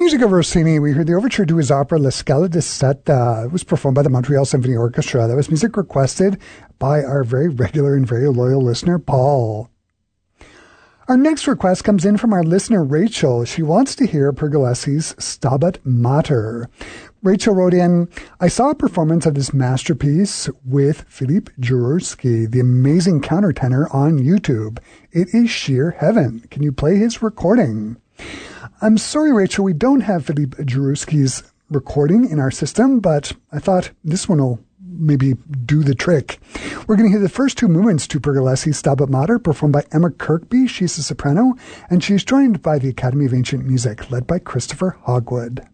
Music of Rossini, we heard the overture to his opera La Scala di Seta. It was performed by the Montreal Symphony Orchestra. That was music requested by our very regular and very loyal listener, Paul. Our next request comes in from our listener, Rachel. She wants to hear Pergolesi's Stabat Mater. Rachel wrote in, I saw a performance of this masterpiece with Philippe Jaworski, the amazing countertenor, on YouTube. It is sheer heaven. Can you play his recording? I'm sorry, Rachel, we don't have Philippe Jaworski's recording in our system, but I thought this one will maybe do the trick. We're going to hear the first two movements to Pergolesi's Stabat Mater, performed by Emma Kirkby. She's a soprano, and she's joined by the Academy of Ancient Music, led by Christopher Hogwood.